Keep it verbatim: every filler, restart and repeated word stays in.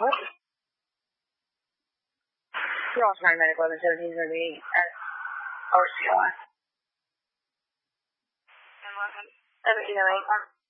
What? You're also trying medical eleven seventeen thirty-eight at O C L I. seventeen oh eight.